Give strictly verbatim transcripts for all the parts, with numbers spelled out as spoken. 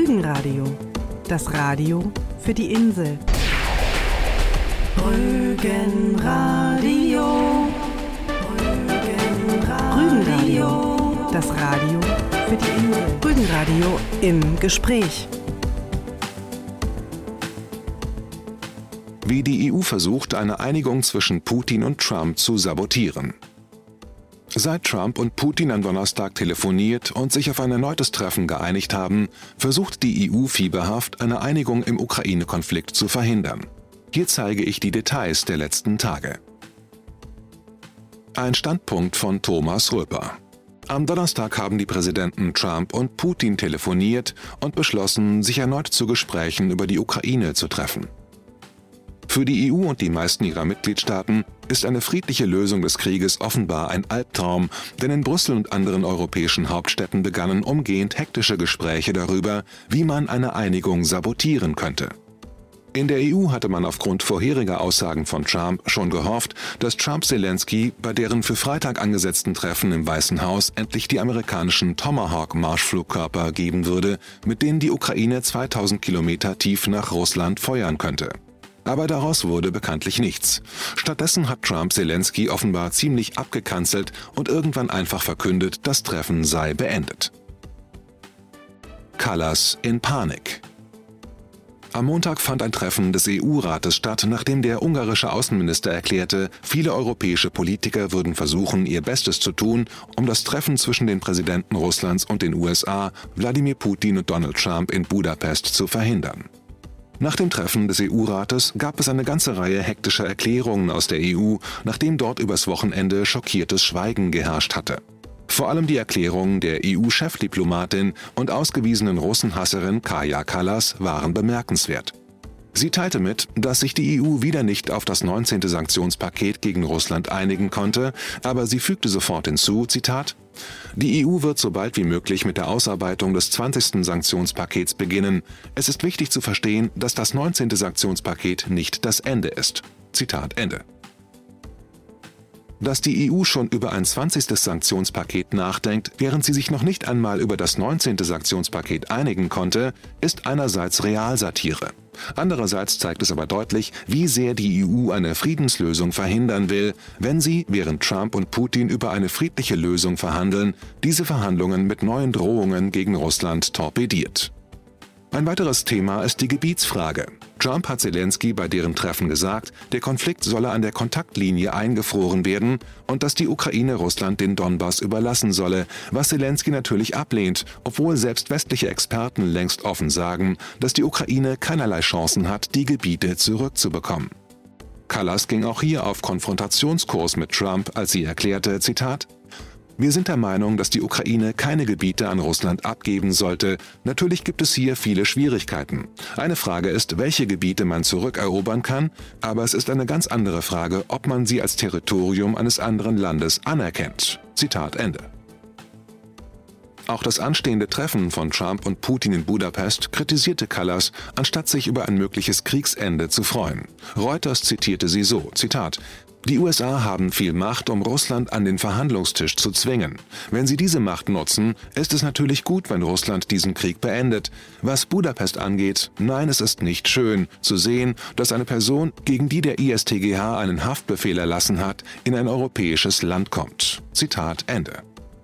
Rügenradio, das Radio für die Insel. Rügenradio, Rügenradio, das Radio für die Insel. Rügenradio im Gespräch. Wie die E U versucht, eine Einigung zwischen Putin und Trump zu sabotieren. Seit Trump und Putin am Donnerstag telefoniert und sich auf ein erneutes Treffen geeinigt haben, versucht die E U fieberhaft, eine Einigung im Ukraine-Konflikt zu verhindern. Hier zeige ich die Details der letzten Tage. Ein Standpunkt von Thomas Röper. Am Donnerstag haben die Präsidenten Trump und Putin telefoniert und beschlossen, sich erneut zu Gesprächen über die Ukraine zu treffen. Für die E U und die meisten ihrer Mitgliedstaaten ist eine friedliche Lösung des Krieges offenbar ein Albtraum, denn in Brüssel und anderen europäischen Hauptstädten begannen umgehend hektische Gespräche darüber, wie man eine Einigung sabotieren könnte. In der E U hatte man aufgrund vorheriger Aussagen von Trump schon gehofft, dass Trump-Zelensky bei deren für Freitag angesetzten Treffen im Weißen Haus endlich die amerikanischen Tomahawk-Marschflugkörper geben würde, mit denen die Ukraine zweitausend Kilometer tief nach Russland feuern könnte. Aber daraus wurde bekanntlich nichts. Stattdessen hat Trump Zelensky offenbar ziemlich abgekanzelt und irgendwann einfach verkündet, das Treffen sei beendet. Kallas in Panik. Am Montag fand ein Treffen des E U-Rates statt, nachdem der ungarische Außenminister erklärte, viele europäische Politiker würden versuchen, ihr Bestes zu tun, um das Treffen zwischen den Präsidenten Russlands und den U S A, Wladimir Putin und Donald Trump in Budapest zu verhindern. Nach dem Treffen des E U-Rates gab es eine ganze Reihe hektischer Erklärungen aus der E U, nachdem dort übers Wochenende schockiertes Schweigen geherrscht hatte. Vor allem die Erklärungen der E U-Chefdiplomatin und ausgewiesenen Russenhasserin Kaja Kallas waren bemerkenswert. Sie teilte mit, dass sich die E U wieder nicht auf das neunzehnte Sanktionspaket gegen Russland einigen konnte, aber sie fügte sofort hinzu, Zitat, die E U wird so bald wie möglich mit der Ausarbeitung des zwanzigsten Sanktionspakets beginnen. Es ist wichtig zu verstehen, dass das neunzehnte Sanktionspaket nicht das Ende ist. Zitat Ende. Dass die E U schon über ein zwanzigstes Sanktionspaket nachdenkt, während sie sich noch nicht einmal über das neunzehnte Sanktionspaket einigen konnte, ist einerseits Realsatire. Andererseits zeigt es aber deutlich, wie sehr die E U eine Friedenslösung verhindern will, wenn sie, während Trump und Putin über eine friedliche Lösung verhandeln, diese Verhandlungen mit neuen Drohungen gegen Russland torpediert. Ein weiteres Thema ist die Gebietsfrage. Trump hat Zelensky bei deren Treffen gesagt, der Konflikt solle an der Kontaktlinie eingefroren werden und dass die Ukraine Russland den Donbass überlassen solle, was Zelensky natürlich ablehnt, obwohl selbst westliche Experten längst offen sagen, dass die Ukraine keinerlei Chancen hat, die Gebiete zurückzubekommen. Kallas ging auch hier auf Konfrontationskurs mit Trump, als sie erklärte, Zitat, wir sind der Meinung, dass die Ukraine keine Gebiete an Russland abgeben sollte. Natürlich gibt es hier viele Schwierigkeiten. Eine Frage ist, welche Gebiete man zurückerobern kann, aber es ist eine ganz andere Frage, ob man sie als Territorium eines anderen Landes anerkennt. Zitat Ende. Auch das anstehende Treffen von Trump und Putin in Budapest kritisierte Kallas, anstatt sich über ein mögliches Kriegsende zu freuen. Reuters zitierte sie so, Zitat, die U S A haben viel Macht, um Russland an den Verhandlungstisch zu zwingen. Wenn sie diese Macht nutzen, ist es natürlich gut, wenn Russland diesen Krieg beendet. Was Budapest angeht, nein, es ist nicht schön, zu sehen, dass eine Person, gegen die der I S T G H einen Haftbefehl erlassen hat, in ein europäisches Land kommt. Zitat Ende.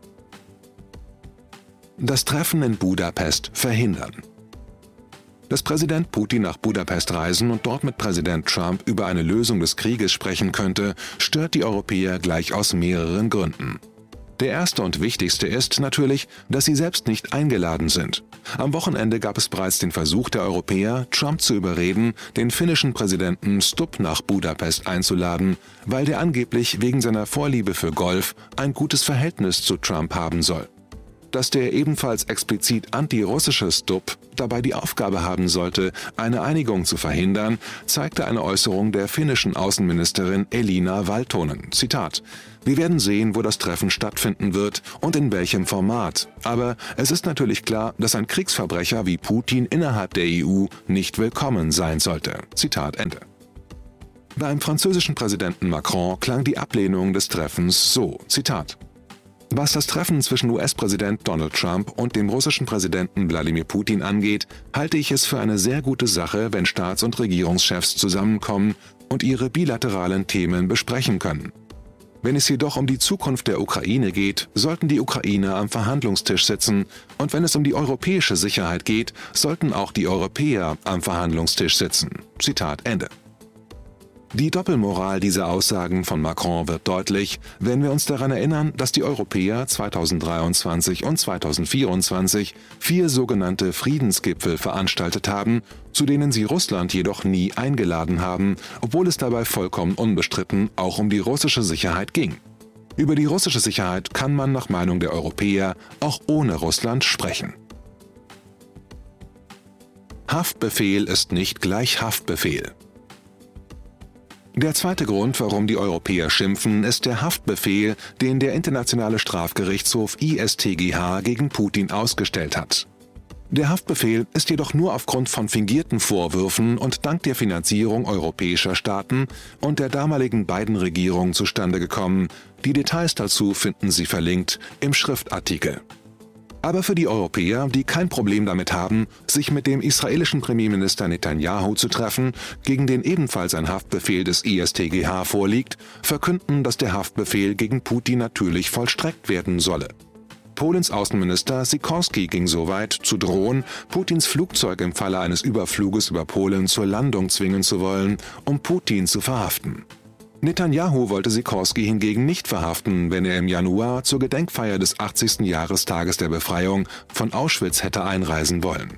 Das Treffen in Budapest verhindern. Dass Präsident Putin nach Budapest reisen und dort mit Präsident Trump über eine Lösung des Krieges sprechen könnte, stört die Europäer gleich aus mehreren Gründen. Der erste und wichtigste ist natürlich, dass sie selbst nicht eingeladen sind. Am Wochenende gab es bereits den Versuch der Europäer, Trump zu überreden, den finnischen Präsidenten Stubb nach Budapest einzuladen, weil der angeblich wegen seiner Vorliebe für Golf ein gutes Verhältnis zu Trump haben soll. Dass der ebenfalls explizit antirussische Stubb dabei die Aufgabe haben sollte, eine Einigung zu verhindern, zeigte eine Äußerung der finnischen Außenministerin Elina Valtonen. Zitat: Wir werden sehen, wo das Treffen stattfinden wird und in welchem Format. Aber es ist natürlich klar, dass ein Kriegsverbrecher wie Putin innerhalb der E U nicht willkommen sein sollte. Zitat Ende. Beim französischen Präsidenten Macron klang die Ablehnung des Treffens so, Zitat: Was das Treffen zwischen U S-Präsident Donald Trump und dem russischen Präsidenten Wladimir Putin angeht, halte ich es für eine sehr gute Sache, wenn Staats- und Regierungschefs zusammenkommen und ihre bilateralen Themen besprechen können. Wenn es jedoch um die Zukunft der Ukraine geht, sollten die Ukrainer am Verhandlungstisch sitzen, und wenn es um die europäische Sicherheit geht, sollten auch die Europäer am Verhandlungstisch sitzen. Zitat Ende. Die Doppelmoral dieser Aussagen von Macron wird deutlich, wenn wir uns daran erinnern, dass die Europäer zweitausenddreiundzwanzig und zweitausendvierundzwanzig vier sogenannte Friedensgipfel veranstaltet haben, zu denen sie Russland jedoch nie eingeladen haben, obwohl es dabei vollkommen unbestritten auch um die russische Sicherheit ging. Über die russische Sicherheit kann man nach Meinung der Europäer auch ohne Russland sprechen. Haftbefehl ist nicht gleich Haftbefehl. Der zweite Grund, warum die Europäer schimpfen, ist der Haftbefehl, den der Internationale Strafgerichtshof I S T G H gegen Putin ausgestellt hat. Der Haftbefehl ist jedoch nur aufgrund von fingierten Vorwürfen und dank der Finanzierung europäischer Staaten und der damaligen Biden-Regierung zustande gekommen. Die Details dazu finden Sie verlinkt im Schriftartikel. Aber für die Europäer, die kein Problem damit haben, sich mit dem israelischen Premierminister Netanyahu zu treffen, gegen den ebenfalls ein Haftbefehl des I S T G H vorliegt, verkünden, dass der Haftbefehl gegen Putin natürlich vollstreckt werden solle. Polens Außenminister Sikorski ging so weit, zu drohen, Putins Flugzeug im Falle eines Überfluges über Polen zur Landung zwingen zu wollen, um Putin zu verhaften. Netanyahu wollte Sikorski hingegen nicht verhaften, wenn er im Januar zur Gedenkfeier des achtzigsten Jahrestages der Befreiung von Auschwitz hätte einreisen wollen.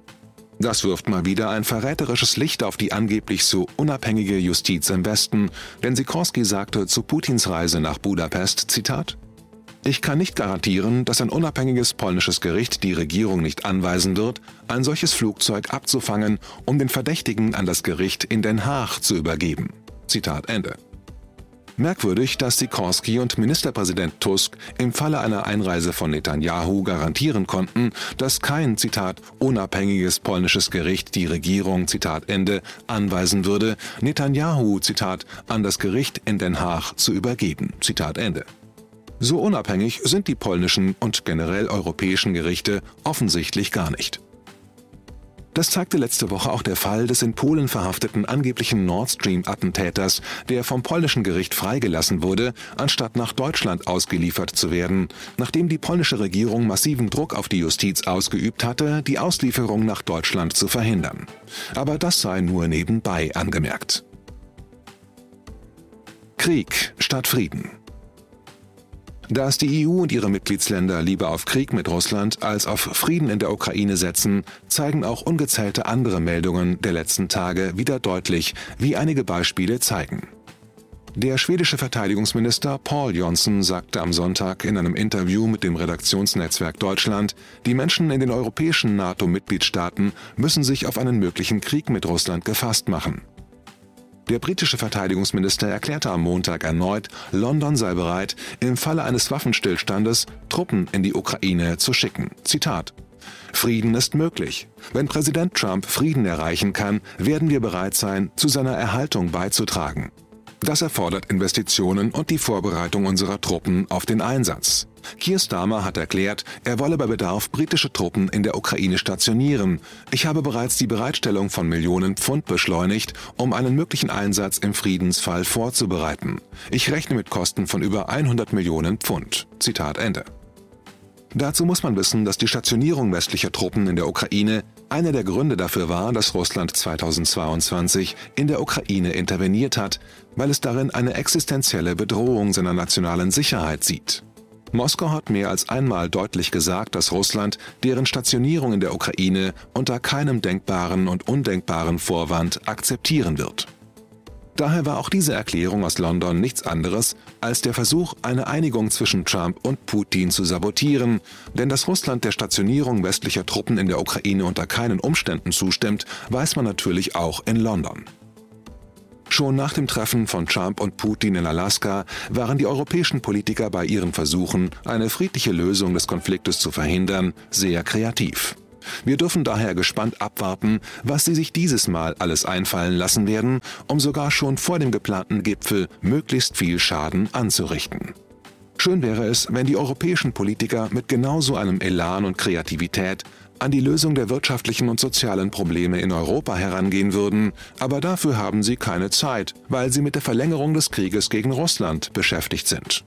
Das wirft mal wieder ein verräterisches Licht auf die angeblich so unabhängige Justiz im Westen, denn Sikorski sagte zu Putins Reise nach Budapest, Zitat: Ich kann nicht garantieren, dass ein unabhängiges polnisches Gericht die Regierung nicht anweisen wird, ein solches Flugzeug abzufangen, um den Verdächtigen an das Gericht in Den Haag zu übergeben. Zitat Ende. Merkwürdig, dass Sikorski und Ministerpräsident Tusk im Falle einer Einreise von Netanyahu garantieren konnten, dass kein, Zitat, unabhängiges polnisches Gericht die Regierung, Zitat Ende, anweisen würde, Netanyahu, Zitat, an das Gericht in Den Haag zu übergeben. Zitat Ende. So unabhängig sind die polnischen und generell europäischen Gerichte offensichtlich gar nicht. Das zeigte letzte Woche auch der Fall des in Polen verhafteten angeblichen Nord Stream-Attentäters, der vom polnischen Gericht freigelassen wurde, anstatt nach Deutschland ausgeliefert zu werden, nachdem die polnische Regierung massiven Druck auf die Justiz ausgeübt hatte, die Auslieferung nach Deutschland zu verhindern. Aber das sei nur nebenbei angemerkt. Krieg statt Frieden. Dass die E U und ihre Mitgliedsländer lieber auf Krieg mit Russland als auf Frieden in der Ukraine setzen, zeigen auch ungezählte andere Meldungen der letzten Tage wieder deutlich, wie einige Beispiele zeigen. Der schwedische Verteidigungsminister Paul Jonsson sagte am Sonntag in einem Interview mit dem Redaktionsnetzwerk Deutschland, die Menschen in den europäischen NATO-Mitgliedstaaten müssen sich auf einen möglichen Krieg mit Russland gefasst machen. Der britische Verteidigungsminister erklärte am Montag erneut, London sei bereit, im Falle eines Waffenstillstandes Truppen in die Ukraine zu schicken. Zitat: Frieden ist möglich. Wenn Präsident Trump Frieden erreichen kann, werden wir bereit sein, zu seiner Erhaltung beizutragen. Das erfordert Investitionen und die Vorbereitung unserer Truppen auf den Einsatz. Keir Starmer hat erklärt, er wolle bei Bedarf britische Truppen in der Ukraine stationieren. Ich habe bereits die Bereitstellung von Millionen Pfund beschleunigt, um einen möglichen Einsatz im Friedensfall vorzubereiten. Ich rechne mit Kosten von über hundert Millionen Pfund. Zitat Ende. Dazu muss man wissen, dass die Stationierung westlicher Truppen in der Ukraine einer der Gründe dafür war, dass Russland zweitausendzweiundzwanzig in der Ukraine interveniert hat, weil es darin eine existenzielle Bedrohung seiner nationalen Sicherheit sieht. Moskau hat mehr als einmal deutlich gesagt, dass Russland deren Stationierung in der Ukraine unter keinem denkbaren und undenkbaren Vorwand akzeptieren wird. Daher war auch diese Erklärung aus London nichts anderes als der Versuch, eine Einigung zwischen Trump und Putin zu sabotieren, denn dass Russland der Stationierung westlicher Truppen in der Ukraine unter keinen Umständen zustimmt, weiß man natürlich auch in London. Schon nach dem Treffen von Trump und Putin in Alaska waren die europäischen Politiker bei ihren Versuchen, eine friedliche Lösung des Konfliktes zu verhindern, sehr kreativ. Wir dürfen daher gespannt abwarten, was sie sich dieses Mal alles einfallen lassen werden, um sogar schon vor dem geplanten Gipfel möglichst viel Schaden anzurichten. Schön wäre es, wenn die europäischen Politiker mit genauso einem Elan und Kreativität an die Lösung der wirtschaftlichen und sozialen Probleme in Europa herangehen würden, aber dafür haben sie keine Zeit, weil sie mit der Verlängerung des Krieges gegen Russland beschäftigt sind.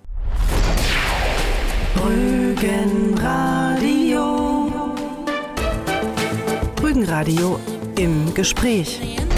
Rügenradio. Rügenradio im Gespräch.